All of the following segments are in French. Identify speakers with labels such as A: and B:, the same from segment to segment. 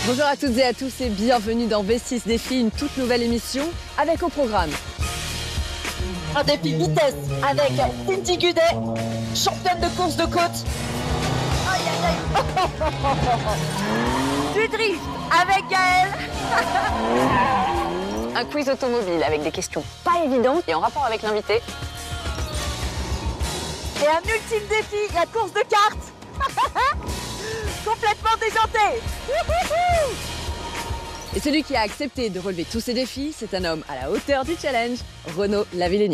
A: Bonjour à toutes et à tous et bienvenue dans V6 Défi, une toute nouvelle émission avec au programme
B: un défi vitesse avec Cindy Gudet, championne de course de côte. Aïe aïe aïe. Du drift avec Gaëlle.
A: un quiz automobile avec des questions pas évidentes et en rapport avec l'invité.
B: Et un ultime défi, la course de cartes. Complètement déjanté.
A: Et celui qui a accepté de relever tous ces défis, c'est un homme à la hauteur du challenge, Renaud Lavillenie.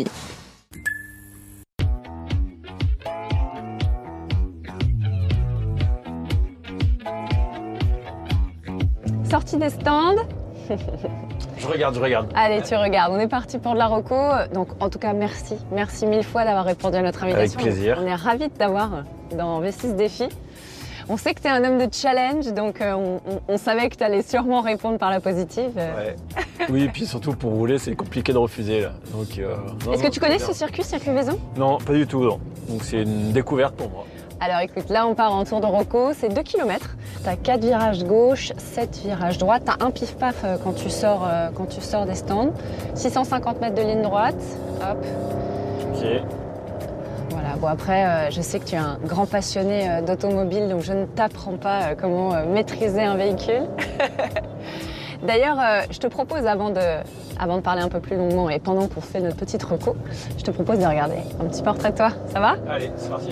A: Sortie des stands.
C: Je regarde.
A: Allez, tu regardes. On est parti pour de la reco. Donc, en tout cas, merci. Merci mille fois d'avoir répondu à notre invitation.
C: Avec plaisir.
A: On est ravis de t'avoir dans V6 Défi. On sait que tu es un homme de challenge, donc on savait que tu allais sûrement répondre par la positive.
C: Ouais. Oui, et puis surtout pour rouler, c'est compliqué de refuser. Là.
A: Est-ce que tu connais ce circuit Vaison?
C: Non, pas du tout. Non. Donc c'est une découverte pour moi.
A: Alors écoute, là on part en tour de reco, c'est 2 km. Tu as 4 virages gauche, 7 virages droite. Tu as un pif-paf quand tu sors des stands. 650 mètres de ligne droite. Hop.
C: Ok.
A: Voilà, bon après, je sais que tu es un grand passionné d'automobile, donc je ne t'apprends pas comment maîtriser un véhicule. D'ailleurs, je te propose, avant de parler un peu plus longuement et pendant qu'on fait notre petite reco, je te propose de regarder un petit portrait de toi. Ça va?
C: Allez, c'est parti.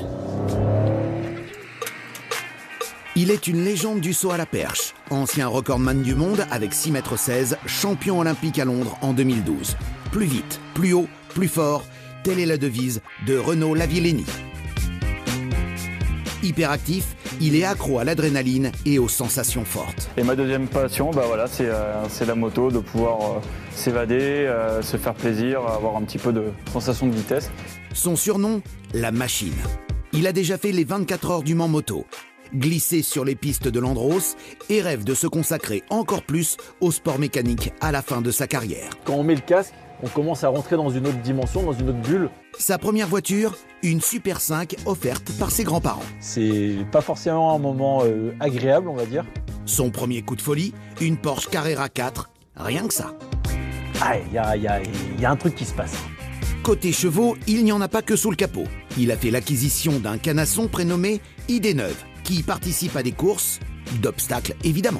D: Il est une légende du saut à la perche, ancien recordman du monde avec 6,16 m, champion olympique à Londres en 2012. Plus vite, plus haut, plus fort, telle est la devise de Renaud Lavillenie. Hyperactif, il est accro à l'adrénaline et aux sensations fortes.
E: Et ma deuxième passion, c'est la moto, de pouvoir s'évader, se faire plaisir, avoir un petit peu de sensation de vitesse.
D: Son surnom, la machine. Il a déjà fait les 24 heures du Mans Moto, glissé sur les pistes de l'Andros et rêve de se consacrer encore plus au sport mécanique à la fin de sa carrière.
C: Quand on met le casque, on commence à rentrer dans une autre dimension, dans une autre bulle.
D: Sa première voiture, une Super 5 offerte par ses grands-parents.
C: C'est pas forcément un moment agréable, on va dire.
D: Son premier coup de folie, une Porsche Carrera 4, rien que ça.
C: Ah, il y a un truc qui se passe.
D: Côté chevaux, il n'y en a pas que sous le capot. Il a fait l'acquisition d'un canasson prénommé ID9, qui participe à des courses, d'obstacles évidemment.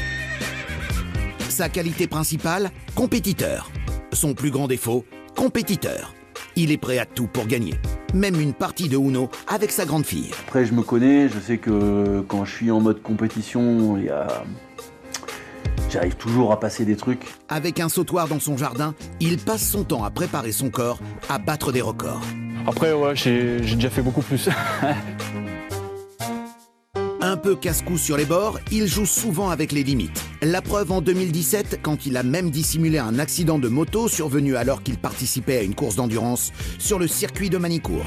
D: Sa qualité principale, compétiteur. Son plus grand défaut, compétiteur. Il est prêt à tout pour gagner, même une partie de Uno avec sa grande fille.
F: Après, je me connais, je sais que quand je suis en mode compétition, j'arrive toujours à passer des trucs.
D: Avec un sautoir dans son jardin, il passe son temps à préparer son corps à battre des records.
E: Après, ouais, j'ai déjà fait beaucoup plus.
D: Un peu casse-cou sur les bords, il joue souvent avec les limites. La preuve en 2017, quand il a même dissimulé un accident de moto survenu alors qu'il participait à une course d'endurance sur le circuit de Manicourt.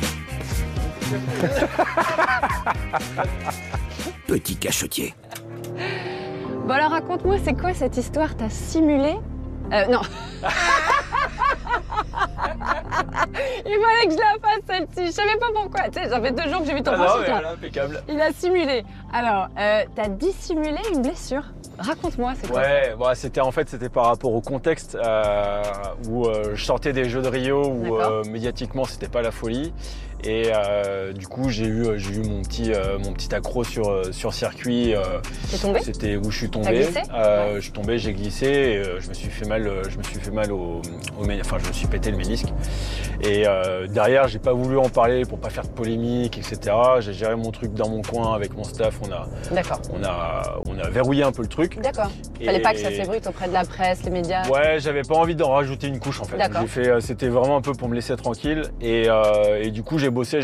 D: Petit cachotier.
A: Bon alors raconte-moi, c'est quoi cette histoire? T'as simulé? Non. Il fallait que je la fasse celle-ci, je savais pas pourquoi. Tu sais, ça fait 2 jours que j'ai vu ton principe là.
C: Impeccable.
A: Il a simulé. Alors, t'as dissimulé une blessure. Raconte-moi, c'est quoi ça?
C: C'était par rapport au contexte où je sortais des Jeux de Rio où médiatiquement c'était pas la folie. Et du coup j'ai eu mon petit accro sur circuit.
A: T'es tombé?
C: C'était où je suis tombé.
A: T'as glissé?
C: Je suis tombé, j'ai glissé, et, je me suis fait mal je me suis pété le ménisque. Et derrière j'ai pas voulu en parler pour pas faire de polémique, etc. J'ai géré mon truc dans mon coin avec mon staff. On a verrouillé un peu le truc.
A: D'accord. Fallait pas que ça s'ébruite auprès de la presse, les médias.
C: Ouais, j'avais pas envie d'en rajouter une couche en fait.
A: D'accord.
C: C'était vraiment un peu pour me laisser tranquille. Et du coup j'ai bossé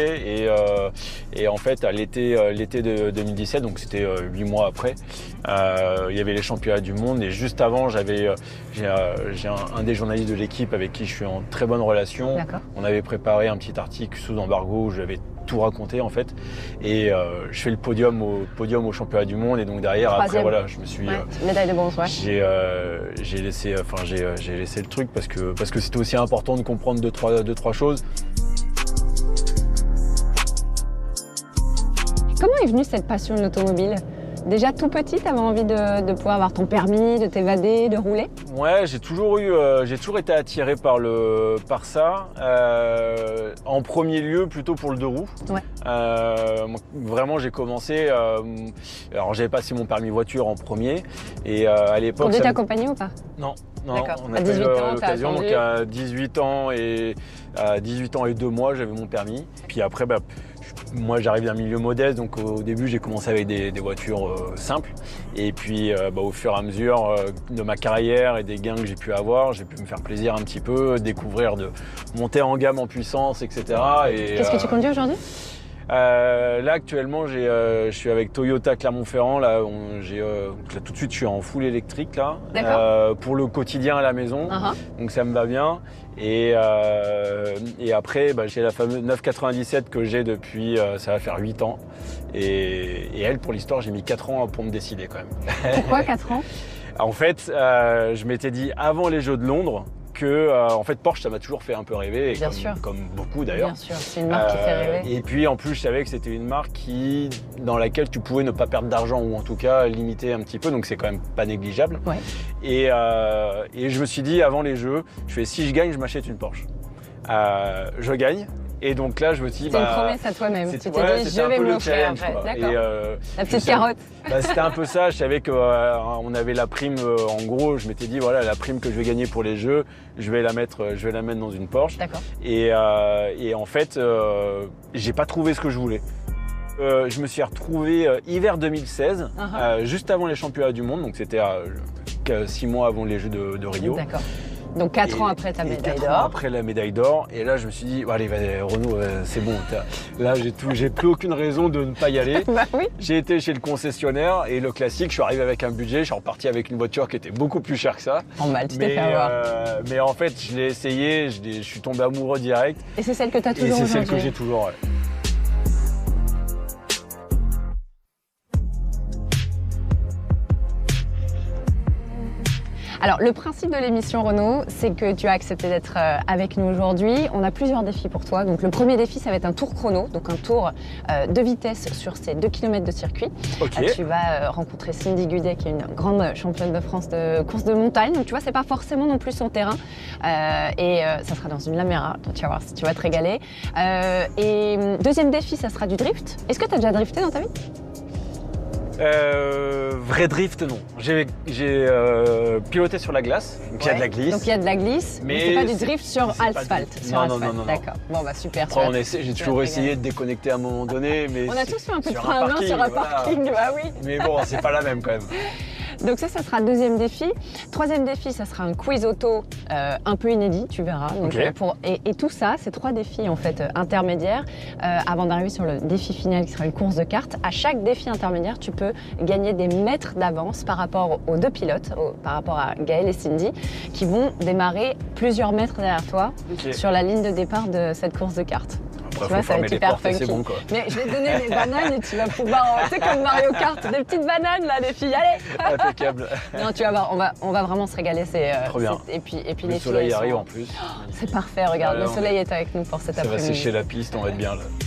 C: et en fait à l'été de 2017, donc c'était 8 mois après, il y avait les championnats du monde et juste avant j'ai un des journalistes de l'équipe avec qui je suis en très bonne relation. On avait préparé un petit article sous embargo où j'avais tout raconté en fait et je fais le podium au championnat du monde et donc derrière après voilà je me suis
A: médaille de bronze, ouais.
C: j'ai laissé le truc parce que c'était aussi important de comprendre deux trois choses.
A: Comment est venue cette passion de l'automobile? Déjà tout petit, tu avais envie de pouvoir avoir ton permis, de t'évader, de rouler?
C: Ouais, j'ai toujours été attiré par ça. En premier lieu, plutôt pour le deux roues.
A: Ouais.
C: Vraiment, j'ai commencé. Alors, j'avais passé mon permis voiture en premier, et à l'époque.
A: Conduite accompagnée ou pas?
C: Non. On
A: À
C: a
A: 18
C: pas eu
A: ans,
C: l'occasion.
A: t'as
C: Donc à 18 ans et 2 mois, j'avais mon permis. Puis après, moi, j'arrive d'un milieu modeste, donc au début, j'ai commencé avec des voitures simples. Et puis, au fur et à mesure de ma carrière et des gains que j'ai pu avoir, j'ai pu me faire plaisir un petit peu, découvrir, de monter en gamme en puissance, etc.
A: Qu'est-ce que tu conduis aujourd'hui?
C: Là actuellement je suis avec Toyota Clermont-Ferrand. Là tout de suite je suis en full électrique là. Pour le quotidien à la maison. Donc ça me va bien. Et après j'ai la fameuse 997 que j'ai depuis ça va faire 8 ans. Et elle, pour l'histoire, j'ai mis 4 ans pour me décider quand même.
A: Pourquoi 4 ans?
C: En fait je m'étais dit avant les Jeux de Londres que en fait Porsche ça m'a toujours fait un peu rêver,
A: Bien sûr.
C: Comme beaucoup d'ailleurs.
A: Bien sûr, c'est une marque qui fait rêver.
C: Et puis en plus je savais que c'était une marque dans laquelle tu pouvais ne pas perdre d'argent, ou en tout cas limiter un petit peu, donc c'est quand même pas négligeable.
A: Ouais.
C: Et je me suis dit avant les Jeux, si je gagne, je m'achète une Porsche. Je gagne. Et donc là, je me suis dit.
A: C'est une promesse à toi-même. Tu t'es dit, je vais me l'offrir après. D'accord. La petite carotte.
C: C'était un peu ça. Je savais qu'on avait la prime. En gros, je m'étais dit, voilà, la prime que je vais gagner pour les Jeux, je vais la mettre dans une Porsche.
A: D'accord.
C: Et en fait, j'ai pas trouvé ce que je voulais. Je me suis retrouvé hiver 2016, juste avant les championnats du monde. Donc c'était 6 mois avant les Jeux de Rio.
A: D'accord. Donc 4 ans après ta médaille d'or.
C: 4 ans après la médaille d'or. Et là, je me suis dit, allez, Renaud, c'est bon. Là, j'ai plus aucune raison de ne pas y aller.
A: Bah oui.
C: J'ai été chez le concessionnaire et le classique, je suis arrivé avec un budget. Je suis reparti avec une voiture qui était beaucoup plus chère que ça.
A: En mal, tu t'es fait avoir.
C: Mais en fait, je l'ai essayé, je suis tombé amoureux direct.
A: Et c'est celle que tu as toujours aujourd'hui?
C: Et c'est celle que j'ai toujours, ouais.
A: Alors, le principe de l'émission, Renaud, c'est que tu as accepté d'être avec nous aujourd'hui. On a plusieurs défis pour toi. Donc, le premier défi, ça va être un tour chrono, donc un tour de vitesse sur ces 2 km de circuit.
C: Okay.
A: Tu vas rencontrer Cindy Gudet, qui est une grande championne de France de course de montagne. Donc, tu vois, c'est pas forcément non plus son terrain. Ça sera dans une Lamera. Donc, tu vas voir si tu vas te régaler. Et deuxième défi, ça sera du drift. Est-ce que tu as déjà drifté dans ta vie?
C: Vrai drift, non. J'ai piloté sur la glace, donc il y a de la glisse.
A: Donc il y a de la glisse, mais c'est pas du drift sur asphalte.
C: Non.
A: D'accord. Bon bah super.
C: J'ai toujours essayé de déconnecter à un moment donné, mais
A: on a tous fait un peu de frein à main sur un parking, bah oui.
C: Mais bon, c'est pas la même quand même.
A: Donc ça sera le deuxième défi. Troisième défi, ça sera un quiz auto un peu inédit, tu verras. Donc, et tout ça, c'est 3 défis en fait intermédiaires avant d'arriver sur le défi final qui sera une course de cartes. À chaque défi intermédiaire, tu peux gagner des mètres d'avance par rapport aux 2 pilotes, par rapport à Gaël et Cindy, qui vont démarrer plusieurs mètres derrière toi sur la ligne de départ de cette course de cartes.
C: Après,
A: tu vois, ça va être hyper funky.
C: Bon,
A: mais je vais te donner des bananes et tu vas pouvoir, tu sais, comme Mario Kart, des petites bananes là, les filles, allez.
C: Impeccable.
A: Non, tu vas voir, on va vraiment se régaler.
C: Trop bien.
A: Et puis
C: le
A: les
C: soleil
A: filles,
C: arrive en plus.
A: C'est parfait, regarde, le soleil est avec nous pour cet après-midi.
C: Ça va sécher la piste, on va être bien là.